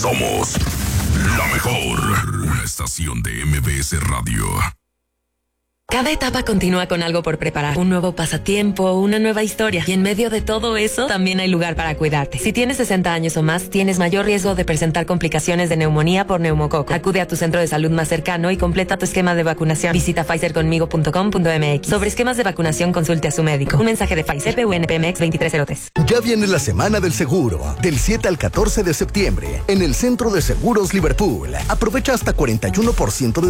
Somos la mejor. Una estación de MBS Radio. Cada etapa continúa con algo por preparar. Un nuevo pasatiempo, una nueva historia. Y en medio de todo eso, también hay lugar para cuidarte. Si tienes 60 años o más, tienes mayor riesgo de presentar complicaciones de neumonía por neumococo. Acude a tu centro de salud más cercano y completa tu esquema de vacunación. Visita pfizerconmigo.com.mx. Sobre esquemas de vacunación, consulte a su médico. Un mensaje de Pfizer, PUNPMX 2303. Ya viene la Semana del Seguro, del 7 al 14 de septiembre, en el Centro de Seguros Liverpool. Aprovecha hasta 41% de